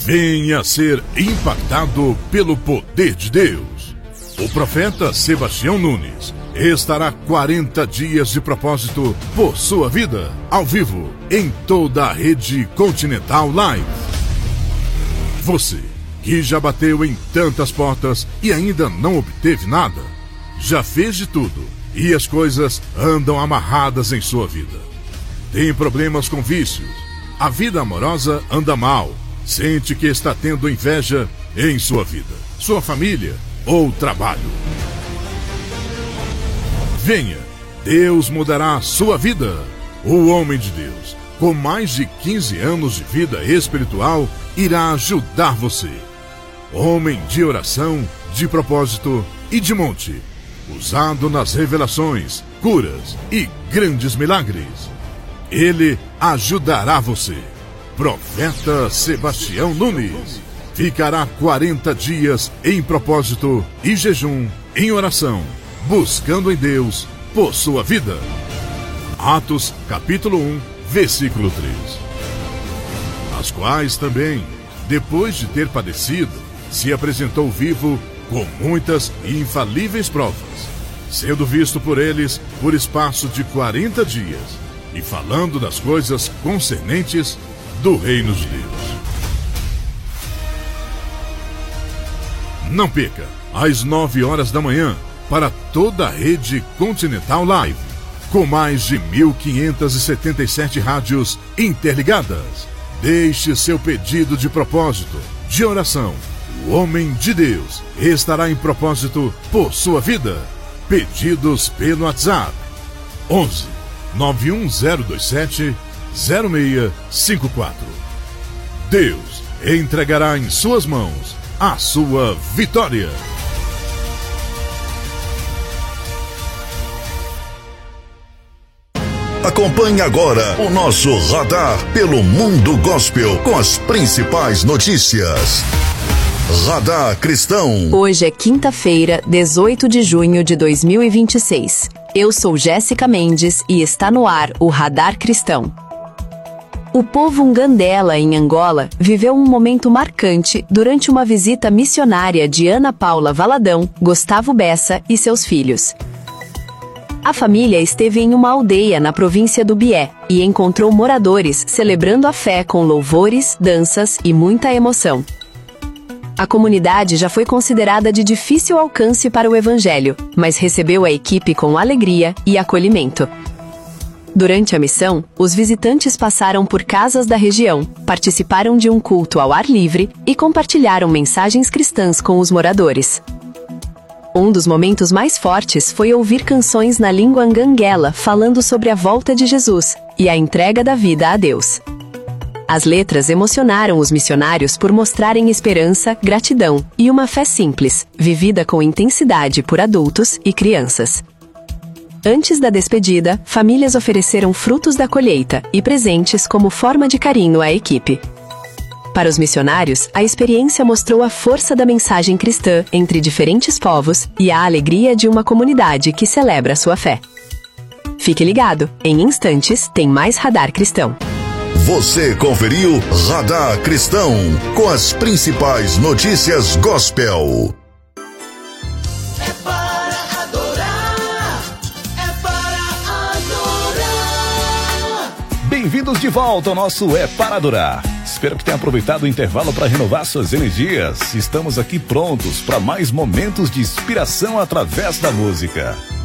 Venha ser impactado pelo poder de Deus. O profeta Sebastião Nunes estará 40 dias de propósito por sua vida, ao vivo, em toda a rede Continental Live. Você que já bateu em tantas portas e ainda não obteve nada, já fez de tudo e as coisas andam amarradas em sua vida. Tem problemas com vícios, a vida amorosa anda mal, sente que está tendo inveja em sua vida, sua família ou trabalho. Venha, Deus mudará a sua vida. O homem de Deus, com mais de 15 anos de vida espiritual, irá ajudar você. Homem de oração, de propósito e de monte, usado nas revelações, curas e grandes milagres. Ele ajudará você. Profeta Sebastião Nunes ficará 40 dias em propósito e jejum, em oração, buscando em Deus por sua vida. Atos capítulo 1, versículo 3. As quais também, depois de ter padecido, se apresentou vivo com muitas e infalíveis provas, sendo visto por eles por espaço de 40 dias, e falando das coisas concernentes do reino de Deus. Não perca, às 9 horas da manhã, para toda a rede Continental Live, com mais de 1.577 rádios interligadas. Deixe seu pedido de propósito, de oração. O homem de Deus estará em propósito por sua vida. Pedidos pelo WhatsApp 11 91027 0654. Deus entregará em suas mãos a sua vitória. Acompanhe agora o nosso radar pelo mundo gospel com as principais notícias. Radar Cristão. Hoje é quinta-feira, 18 de junho de 2026. Eu sou Jéssica Mendes e está no ar o Radar Cristão. O povo Ngandela, em Angola, viveu um momento marcante durante uma visita missionária de Ana Paula Valadão, Gustavo Bessa e seus filhos. A família esteve em uma aldeia na província do Bié e encontrou moradores celebrando a fé com louvores, danças e muita emoção. A comunidade já foi considerada de difícil alcance para o evangelho, mas recebeu a equipe com alegria e acolhimento. Durante a missão, os visitantes passaram por casas da região, participaram de um culto ao ar livre e compartilharam mensagens cristãs com os moradores. Um dos momentos mais fortes foi ouvir canções na língua nganguela falando sobre a volta de Jesus e a entrega da vida a Deus. As letras emocionaram os missionários por mostrarem esperança, gratidão e uma fé simples, vivida com intensidade por adultos e crianças. Antes da despedida, famílias ofereceram frutos da colheita e presentes como forma de carinho à equipe. Para os missionários, a experiência mostrou a força da mensagem cristã entre diferentes povos e a alegria de uma comunidade que celebra sua fé. Fique ligado, em instantes tem mais Radar Cristão. Você conferiu Radar Cristão com as principais notícias gospel. É para adorar, é para adorar. Bem-vindos de volta ao nosso É para Adorar. Espero que tenha aproveitado o intervalo para renovar suas energias. Estamos aqui prontos para mais momentos de inspiração através da música.